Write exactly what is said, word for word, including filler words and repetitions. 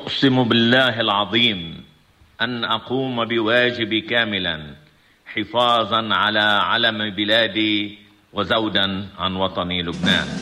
أقسم بالله العظيم أن أقوم بواجبي كاملا حفاظا على علم بلادي وزودا عن وطني لبنان.